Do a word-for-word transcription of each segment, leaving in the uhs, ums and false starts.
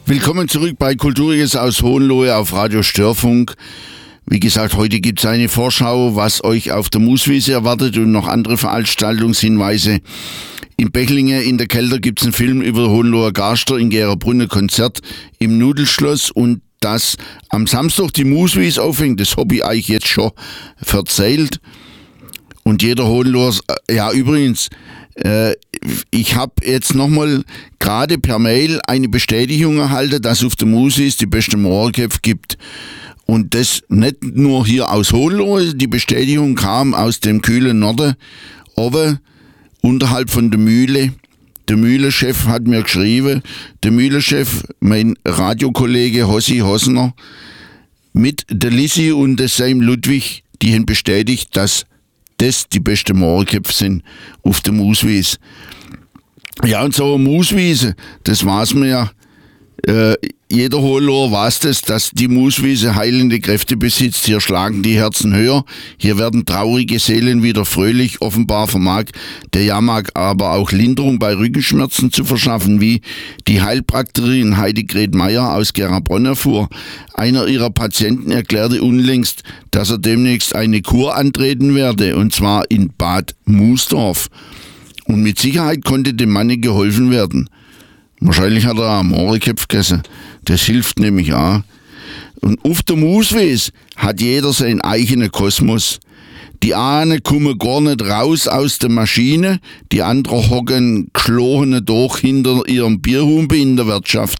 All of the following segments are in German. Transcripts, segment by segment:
Willkommen zurück bei Kulturiges aus Hohenlohe auf Radio Störfunk. Wie gesagt, heute gibt es eine Vorschau, was euch auf der Mooswiese erwartet und noch andere Veranstaltungshinweise. In Bechlingen in der Kelter gibt es einen Film über Hohenloher Garster, in Gerabrunn Konzert im Nudelschloss und das am Samstag die Mooswiese aufhängt. Das habe ich euch jetzt schon verzählt. Und jeder Hohenloher, ja übrigens, äh, ich habe jetzt nochmal gerade per Mail eine Bestätigung erhalten, dass es auf der Mooswiese die beste Mohrenköpfe gibt. Und das nicht nur hier aus Hohenlohe, die Bestätigung kam aus dem kühlen Norden, oben unterhalb von der Mühle. Der Mühlenchef hat mir geschrieben, der Mühlenchef, mein Radiokollege Hossi Hosner, mit der Lissi und der Seim Ludwig, die haben bestätigt, dass das die besten Mohrenköpfe sind auf der Mooswiese. Ja, und so eine Mooswiese, das weiß man ja, äh, jeder Hohenloher weiß das, dass die Mooswiese heilende Kräfte besitzt. Hier schlagen die Herzen höher, hier werden traurige Seelen wieder fröhlich. Offenbar vermag der Jahrmarkt aber auch Linderung bei Rückenschmerzen zu verschaffen, wie die Heilpraktikerin Heidegret Meyer aus Gerabrunn erfuhr. Einer ihrer Patienten erklärte unlängst, dass er demnächst eine Kur antreten werde, und zwar in Bad Moosdorf. Und mit Sicherheit konnte dem Manne geholfen werden. Wahrscheinlich hat er auch Mohrenköpfe gegessen. Das hilft nämlich auch. Und auf der Mooswiese hat jeder seinen eigenen Kosmos. Die einen kommen gar nicht raus aus der Maschine, die anderen hocken geschlohene durch hinter ihrem Bierhumpe in der Wirtschaft.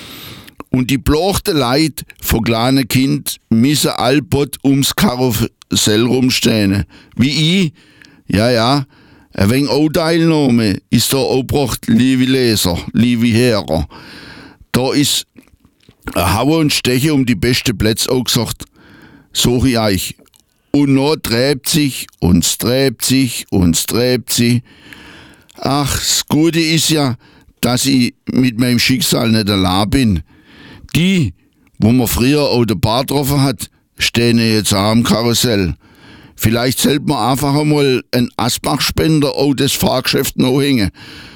Und die blochten Leute von kleinen Kind müssen allbot ums Karussell rumstehen. Wie ich. Ja, ja. Ein wenig auch Teilnahme ist da auch gebracht, liebe Leser, liebe Hörer. Da ist ein Hauen und Stechen um die besten Plätze auch gesagt, sag ich euch. Und noch treibt sich und es treibt sich und es treibt sich. Ach, das Gute ist ja, dass ich mit meinem Schicksal nicht allein bin. Die, wo man früher auch den Bar getroffen hat, stehen jetzt auch am Karussell. Vielleicht sollte man einfach einmal einen Asbach-Spender auf das Fahrgeschäft noch hängen.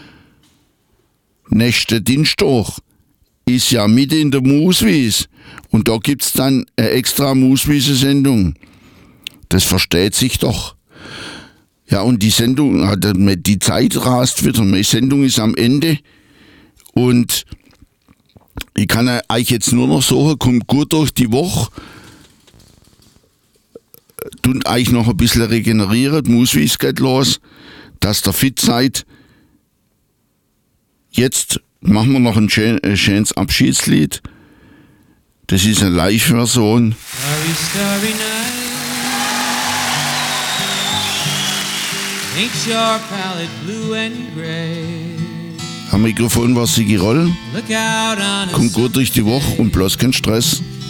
Nächste Dienstag ist ja mitten in der Mooswiese und da gibt's dann eine extra Mooswiese-Sendung. Das versteht sich doch. Ja, und die Sendung, die Zeit rast wieder, meine Sendung ist am Ende und ich kann euch jetzt nur noch sagen, kommt gut durch die Woche. Tut euch noch ein bisschen regenerieren, die Mooswiese geht los, dass ihr fit seid. Jetzt machen wir noch ein, schön, ein schönes Abschiedslied. Das ist eine Live-Version. Starry, starry night makes your palette blue and gray. Am Mikrofon war Sigi Roll. Look out on a Kommt gut durch die Woche und bloß kein Stress.